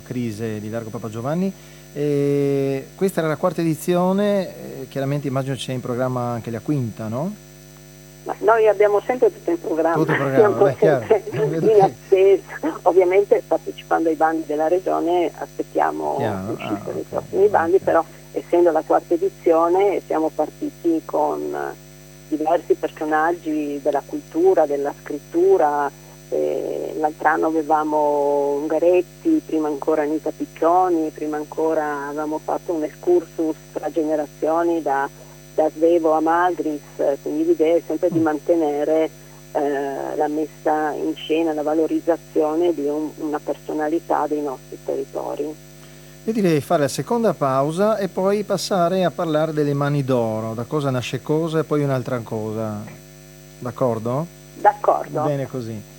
Crise di Largo Papa Giovanni. E questa era la quarta edizione, chiaramente immagino c'è in programma anche la quinta, no? Ma noi abbiamo sempre tutto in programma, Tutto in programma, siamo beh, chiaro. sempre in attesa. Ovviamente partecipando ai bandi della regione aspettiamo Chiaro. l'uscita dei Ok, prossimi bandi, ok. però essendo la quarta edizione siamo partiti con diversi personaggi della cultura, della scrittura. L'altro anno avevamo Ungaretti, prima ancora Anita Piccioni, prima ancora avevamo fatto un excursus tra generazioni da Svevo a Magris, quindi l'idea è sempre di mantenere la messa in scena, la valorizzazione di una personalità dei nostri territori. Io direi fare la seconda pausa e poi passare a parlare delle mani d'oro, da cosa nasce cosa e poi un'altra cosa. D'accordo? D'accordo. Bene così.